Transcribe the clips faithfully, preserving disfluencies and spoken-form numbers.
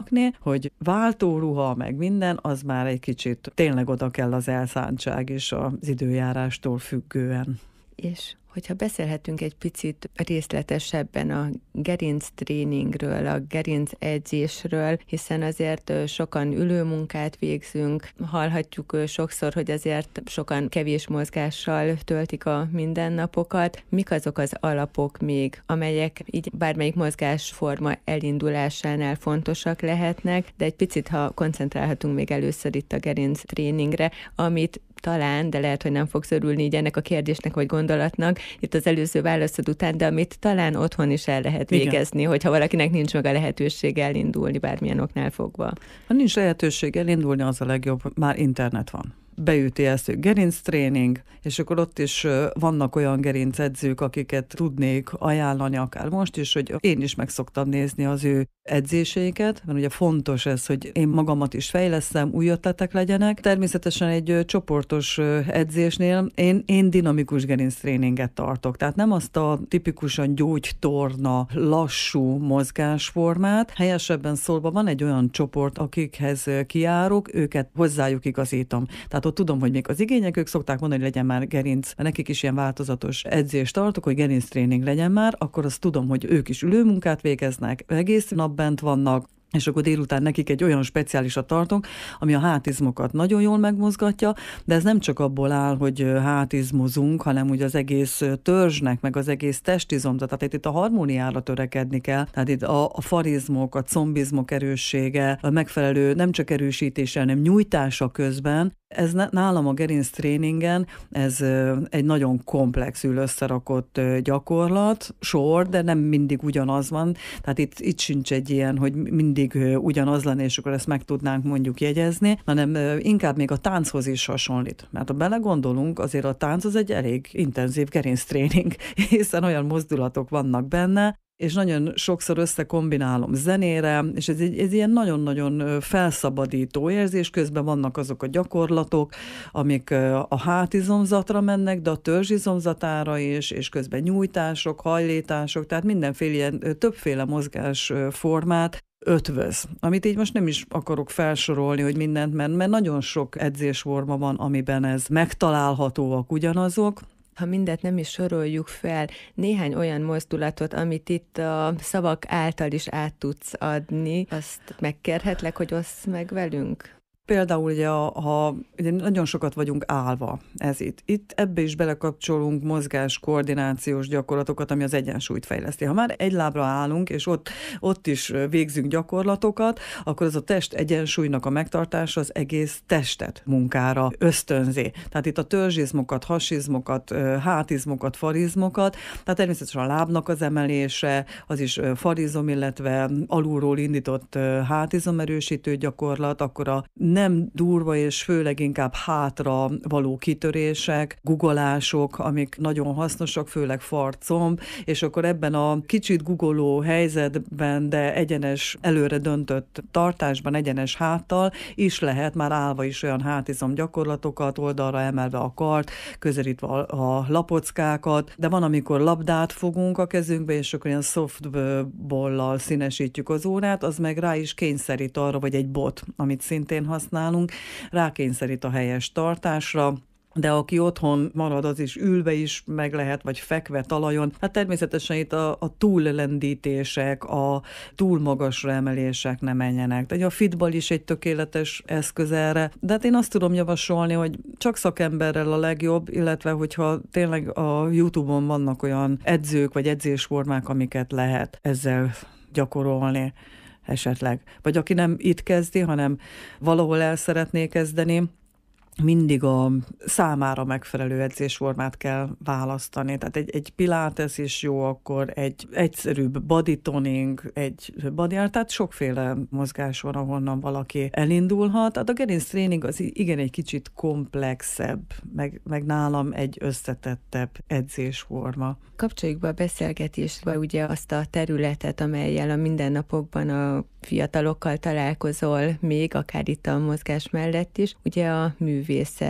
rakni, hogy váltóruha, meg minden, az már egy kicsit tényleg oda kell az elszántság és az időjárástól függően. És hogyha beszélhetünk egy picit részletesebben a gerinctréningről, a gerincedzésről, hiszen azért sokan ülőmunkát végzünk, hallhatjuk sokszor, hogy azért sokan kevés mozgással töltik a mindennapokat. Mik azok az alapok még, amelyek így bármelyik mozgásforma elindulásánál fontosak lehetnek, de egy picit, ha koncentrálhatunk még először itt a gerinctréningre, amit talán, de lehet, hogy nem fogsz örülni így ennek a kérdésnek vagy gondolatnak itt az előző válaszod után, de amit talán otthon is el lehet végezni, igen, hogyha valakinek nincs meg a lehetőség elindulni bármilyen oknál fogva. Ha nincs lehetőség elindulni, az a legjobb, már internet van. Beüti ezt, hogy gerinctréning, és akkor ott is vannak olyan gerincedzők, akiket tudnék ajánlani akár most is, hogy én is meg szoktam nézni az ő edzéseiket, mert ugye fontos ez, hogy én magamat is fejlesztem, új ötletek legyenek. Természetesen egy csoportos edzésnél én, én dinamikus gerinctréninget tartok, tehát nem azt a tipikusan gyógytorna, lassú mozgásformát, helyesebben szólva van egy olyan csoport, akikhez kijárok, őket hozzájuk igazítom. Tehát ott tudom, hogy még az igények, ők szokták mondani, hogy legyen már gerinc, mert nekik is ilyen változatos edzést tartok, hogy gerinctréning legyen már, akkor azt tudom, hogy ők is ülőmunkát végeznek, egész nap bent vannak, és akkor délután nekik egy olyan speciálisat tartunk, ami a hátizmokat nagyon jól megmozgatja, de ez nem csak abból áll, hogy hátizmozunk, hanem ugye az egész törzsnek, meg az egész testizomzat, tehát itt a harmóniára törekedni kell, tehát itt a, a farizmok, a combizmok erőssége, a megfelelő nem csak erősítése, hanem nyújtása közben. Ez nálam a gerinctréningen, ez egy nagyon komplexül összerakott gyakorlat, sor, de nem mindig ugyanaz van, tehát itt, itt sincs egy ilyen, hogy mindig ugyanaz lenne, és akkor ezt meg tudnánk mondjuk jegyezni, hanem inkább még a tánchoz is hasonlít. Mert ha belegondolunk, azért a tánc az egy elég intenzív gerinctréning, hiszen olyan mozdulatok vannak benne, és nagyon sokszor összekombinálom zenére, és ez egy ez ilyen nagyon-nagyon felszabadító érzés, közben vannak azok a gyakorlatok, amik a hátizomzatra mennek, de a törzsizomzatára is, és közben nyújtások, hajlítások, tehát mindenféle ilyen, többféle mozgásformát ötvöz, amit így most nem is akarok felsorolni, hogy mindent, mert, mert nagyon sok edzésforma van, amiben ez megtalálhatóak ugyanazok. Ha mindet nem is soroljuk fel, néhány olyan mozdulatot, amit itt a szavak által is át tudsz adni, azt megkérhetlek, hogy osszd meg velünk? Például ugye, ha ugye nagyon sokat vagyunk állva, ez itt. Itt ebbe is belekapcsolunk mozgás, koordinációs gyakorlatokat, ami az egyensúlyt fejleszti. Ha már egy lábra állunk, és ott, ott is végzünk gyakorlatokat, akkor az a test egyensúlynak a megtartása az egész testet munkára ösztönzi. Tehát itt a törzsizmokat, hasizmokat, hátizmokat, farizmokat, tehát természetesen a lábnak az emelése, az is farizom, illetve alulról indított hátizomerősítő gyakorlat, akkor a nem durva és főleg inkább hátra való kitörések, guggolások, amik nagyon hasznosak, főleg farcomb, és akkor ebben a kicsit guggoló helyzetben, de egyenes, előre döntött tartásban, egyenes háttal is lehet már állva is olyan hátizom gyakorlatokat, oldalra emelve a kart, közelítve a lapockákat, de van, amikor labdát fogunk a kezünkbe, és akkor ilyen softball-lal színesítjük az órát, az meg rá is kényszerít arra, vagy egy bot, amit szintén használunk, rákényszerít a helyes tartásra, de aki otthon marad, az is ülve is meg lehet, vagy fekve talajon. Hát természetesen itt a, a túllendítések, a túl magasra emelések ne menjenek. Tehát a fitball is egy tökéletes eszköz erre, de hát én azt tudom javasolni, hogy csak szakemberrel a legjobb, illetve hogyha tényleg a YouTube-on vannak olyan edzők, vagy edzésformák, amiket lehet ezzel gyakorolni esetleg. Vagy aki nem itt kezdi, hanem valahol el szeretné kezdeni, mindig a számára megfelelő edzésformát kell választani. Tehát egy, egy pilates is jó, akkor egy egyszerűbb body toning, egy body art, tehát sokféle mozgás van, ahonnan valaki elindulhat. Tehát a gerinctréning az igen egy kicsit komplexebb, meg, meg nálam egy összetettebb edzésforma. Kapcsoljuk be a beszélgetésbe ugye azt a területet, amellyel a mindennapokban a fiatalokkal találkozol, még akár itt a mozgás mellett is, ugye a művészet.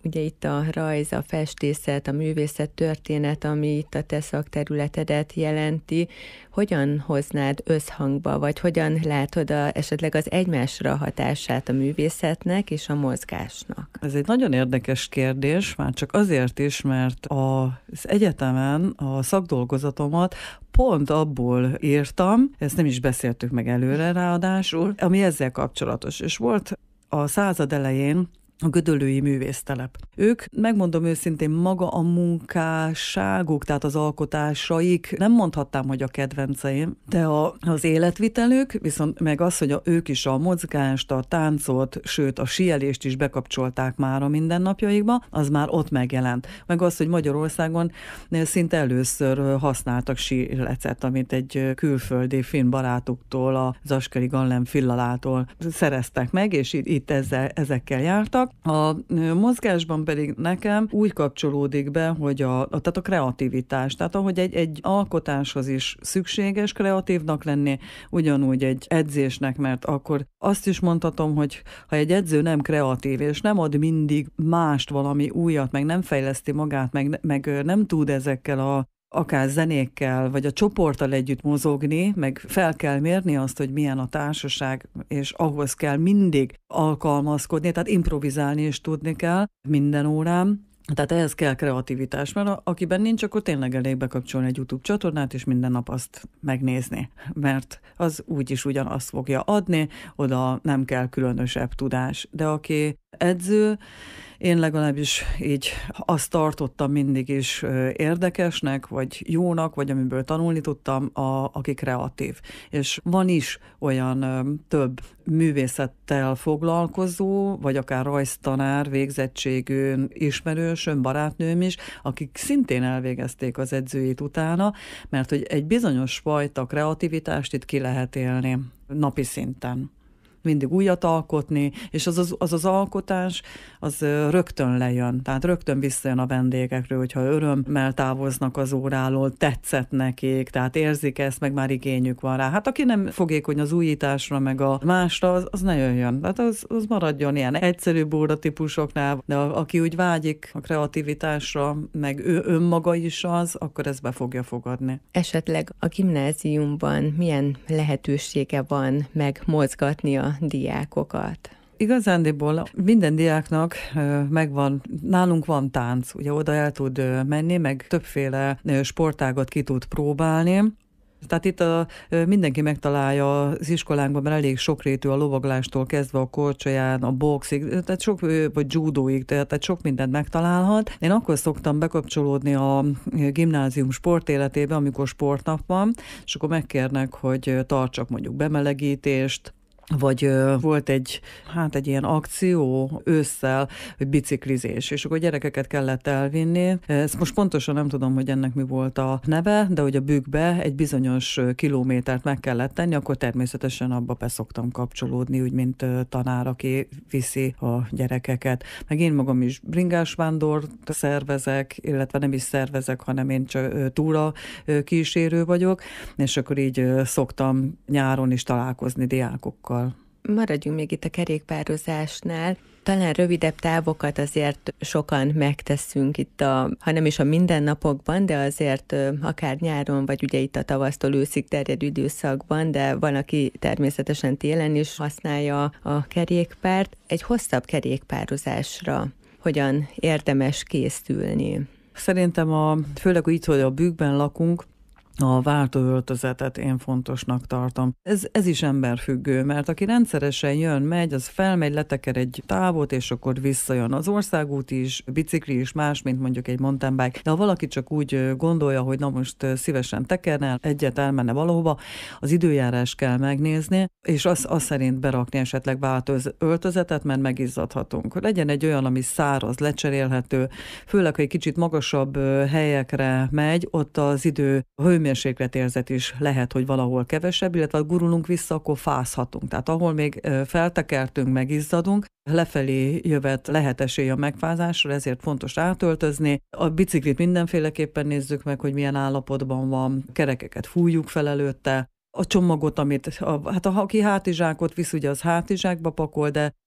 ugye itt a rajz, a festészet, a művészet történet, ami itt a te szakterületedet jelenti, hogyan hoznád összhangba, vagy hogyan látod a, esetleg az egymásra hatását a művészetnek és a mozgásnak? Ez egy nagyon érdekes kérdés, már csak azért is, mert az egyetemen a szakdolgozatomat pont abból írtam, ezt nem is beszéltük meg előre ráadásul, ami ezzel kapcsolatos. És volt a század elején a gödöllői művésztelep. Ők, megmondom őszintén, maga a munkásságuk, tehát az alkotásaik, nem mondhatnám, hogy a kedvenceim, de a, az életvitelük, viszont meg az, hogy a, ők is a mozgást, a táncot, sőt a síelést is bekapcsolták már a mindennapjaikba, az már ott megjelent. Meg az, hogy Magyarországon szinte először használtak sílecet, amit egy külföldi finn barátuktól, a Zaskari Gallem Fillalától szereztek meg, és itt ezzel, ezekkel jártak. A mozgásban pedig nekem úgy kapcsolódik be, hogy a, a, tehát a kreativitás, tehát ahogy egy, egy alkotáshoz is szükséges kreatívnak lenni, ugyanúgy egy edzésnek, mert akkor azt is mondhatom, hogy ha egy edző nem kreatív, és nem ad mindig mást, valami újat, meg nem fejleszti magát, meg, meg nem tud ezekkel a akár zenékkel, vagy a csoporttal együtt mozogni, meg fel kell mérni azt, hogy milyen a társaság, és ahhoz kell mindig alkalmazkodni, tehát improvizálni is tudni kell minden órán. Tehát ehhez kell kreativitás, mert akiben nincs, akkor tényleg elég bekapcsolni egy YouTube csatornát, és minden nap azt megnézni, mert az úgyis ugyanazt fogja adni, oda nem kell különösebb tudás. De aki edző, én legalábbis így azt tartottam mindig is érdekesnek, vagy jónak, vagy amiből tanulni tudtam, a, aki kreatív. És van is olyan ö, több művészettel foglalkozó, vagy akár rajztanár, végzettségű ismerősöm, barátnőm is, akik szintén elvégezték az edzőjét utána, mert hogy egy bizonyos fajta kreativitást itt ki lehet élni napi szinten. Mindig újat alkotni, és az az, az az alkotás, az rögtön lejön, tehát rögtön visszajön a vendégekről, hogyha örömmel távoznak az óráról, tetszett nekik, tehát érzik ezt, meg már igényük van rá. Hát aki nem fogékony az újításra, meg a másra, az, az ne jöjjön. Tehát az, az maradjon ilyen egyszerűbb óra típusoknál, de a, aki úgy vágyik a kreativitásra, meg ő önmaga is az, akkor ezt be fogja fogadni. Esetleg a gimnáziumban milyen lehetősége van megmozgatni a diákokat? Igazándiból minden diáknak megvan, nálunk van tánc, ugye oda el tud menni, meg többféle sportágat ki tud próbálni. Tehát itt a, mindenki megtalálja az iskolánkban, mert elég sokrétű a lovaglástól kezdve a korcsolyán, a boxig, tehát sok, vagy judóig, tehát sok mindent megtalálhat. Én akkor szoktam bekapcsolódni a gimnázium sportéletébe, amikor sportnap van, és akkor megkérnek, hogy tartsak mondjuk bemelegítést, vagy ö, volt egy, hát egy ilyen akció ősszel, hogy biciklizés, és akkor gyerekeket kellett elvinni. Ezt most pontosan nem tudom, hogy ennek mi volt a neve, de hogy a bükkbe egy bizonyos kilométert meg kellett tenni, akkor természetesen abba be szoktam kapcsolódni, úgy mint ö, tanár, aki viszi a gyerekeket. Meg én magam is bringásvándort szervezek, illetve nem is szervezek, hanem én csak ö, túra ö, kísérő vagyok, és akkor így ö, szoktam nyáron is találkozni diákokkal. Maradjunk még itt a kerékpározásnál. Talán rövidebb távokat azért sokan megteszünk itt, a, ha nem is a mindennapokban, de azért akár nyáron, vagy ugye itt a tavasztól őszig terjedő időszakban, de van, aki természetesen télen is használja a kerékpárt. Egy hosszabb kerékpározásra hogyan érdemes készülni? Szerintem a, főleg így, hogy a bükkben lakunk, a váltóöltözetet én fontosnak tartom. Ez, ez is emberfüggő, mert aki rendszeresen jön, megy, az felmegy, leteker egy távot, és akkor visszajön. Az országút is, bicikli is más, mint mondjuk egy mountain bike, de ha valaki csak úgy gondolja, hogy na most szívesen tekerne, egyet elmenne valahova, az időjárás kell megnézni, és azt az szerint berakni esetleg váltóöltözetet, mert megizzadhatunk. Legyen egy olyan, ami száraz, lecserélhető, főleg, ha egy kicsit magasabb helyekre megy, ott az idő, a hőmérsékletérzet is lehet, hogy valahol kevesebb, illetve ha gurulunk vissza, akkor fázhatunk. Tehát ahol még feltekertünk, megizzadunk, lefelé jövet lehet esély a megfázásra, ezért fontos átöltözni. A biciklit mindenféleképpen nézzük meg, hogy milyen állapotban van, kerekeket fújjuk fel előtte, a csomagot, amit, a, hát a, aki hátizsákot visz, ugye az hátizsákba pakol, de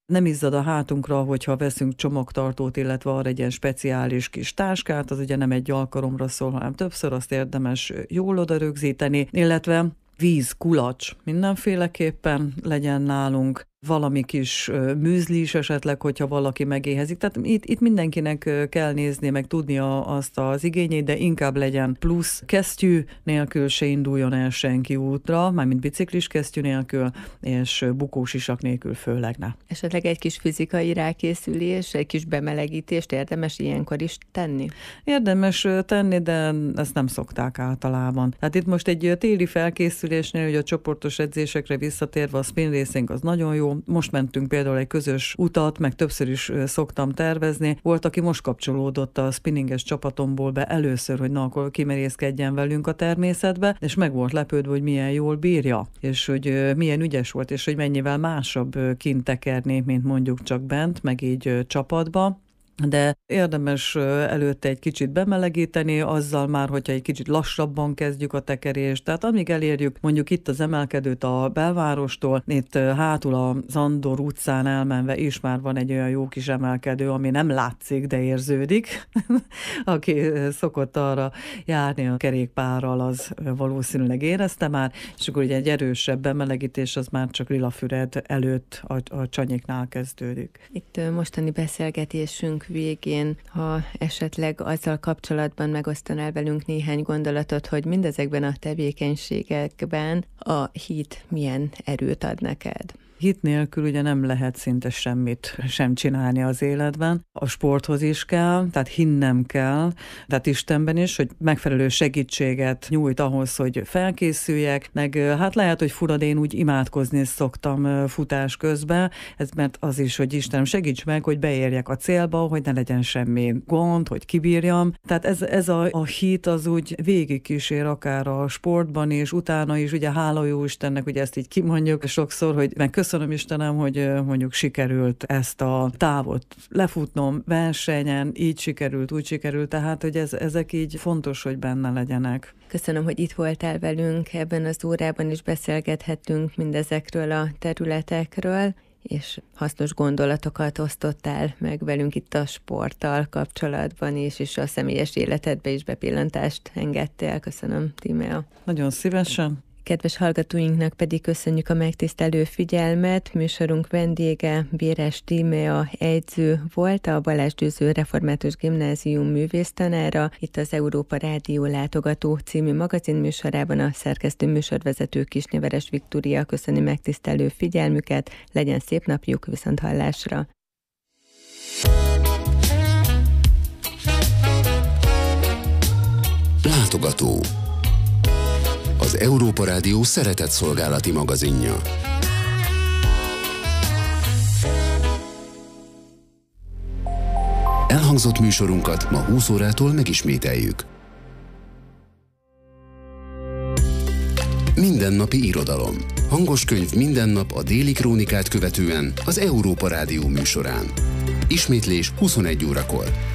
Nem izzad a hátunkra, hogyha veszünk csomagtartót, illetve arra egy ilyen speciális kis táskát, az ugye nem egy alkalomra szól, hanem többször, azt érdemes jól oda rögzíteni, illetve víz, kulacs mindenféleképpen legyen nálunk, valami kis műzli is esetleg, hogyha valaki megéhezik. Tehát itt, itt mindenkinek kell nézni, meg tudnia azt az igényét, de inkább legyen plusz kesztyű nélkül se induljon el senki útra, mármint biciklis kesztyű nélkül, és bukósisak nélkül főleg ne. Esetleg egy kis fizikai rákészülés, egy kis bemelegítést érdemes ilyenkor is tenni? Érdemes tenni, de ezt nem szokták általában. Tehát itt most egy téli felkészülésnél, hogy a csoportos edzésekre visszatérve a spin racing az nagyon jó. Most mentünk például egy közös utat, meg többször is szoktam tervezni. Volt, aki most kapcsolódott a spinninges csapatomból be először, hogy na, akkor kimerészkedjen velünk a természetbe, és meg volt lepődve, hogy milyen jól bírja, és hogy milyen ügyes volt, és hogy mennyivel másabb kint tekerni, mint mondjuk csak bent, meg így csapatba. De érdemes előtte egy kicsit bemelegíteni, azzal már, hogyha egy kicsit lassabban kezdjük a tekerést. Tehát amíg elérjük mondjuk itt az emelkedőt a belvárostól, itt hátul az Andor utcán elmenve is már van egy olyan jó kis emelkedő, ami nem látszik, de érződik. Aki szokott arra járni a kerékpárral, az valószínűleg érezte már, és akkor ugye egy erősebb bemelegítés az már csak Lilafüred előtt a, a Csanyiknál kezdődik. Itt mostani beszélgetésünk végén, ha esetleg azzal kapcsolatban megosztanál velünk néhány gondolatot, hogy mindezekben a tevékenységekben a hit milyen erőt ad neked? Hit nélkül ugye nem lehet szinte semmit sem csinálni az életben. A sporthoz is kell, tehát hinnem kell, tehát Istenben is, hogy megfelelő segítséget nyújt ahhoz, hogy felkészüljek, meg hát lehet, hogy fura, de én úgy imádkozni szoktam futás közben, ez mert az is, hogy Istenem segíts meg, hogy beérjek a célba, hogy ne legyen semmi gond, hogy kibírjam. Tehát ez, ez a, a hit az úgy végig kísér akár a sportban is, utána is, ugye hála jó Istennek, hogy ezt így kimondjuk sokszor, hogy meg köszönöm Istenem, hogy mondjuk sikerült ezt a távot lefutnom versenyen, így sikerült, úgy sikerült, tehát hogy ez, ezek így fontos, hogy benne legyenek. Köszönöm, hogy itt voltál velünk, ebben az órában is beszélgethettünk mindezekről a területekről, és hasznos gondolatokat osztottál meg velünk itt a sporttal kapcsolatban is, és a személyes életedbe is bepillantást engedtél. Köszönöm, Tímea. Nagyon szívesen. Kedves hallgatóinknak pedig köszönjük a megtisztelő figyelmet. Műsorunk vendége Béres Tímea edző volt, a Balázs Győző Református Gimnázium művésztanára. Itt az Európa Rádió Látogató című magazinműsorában a szerkesztő műsorvezető Kisnéveres Viktória köszöni megtisztelő figyelmüket. Legyen szép napjuk, viszont hallásra! Látogató. Az Európa Rádió szeretett szolgálati magazinja. Elhangzott műsorunkat ma húsz órától megismételjük. Mindennapi irodalom. Hangos könyv minden nap a Déli Krónikát követően az Európa Rádió műsorán. Ismétlés huszonegy órakor.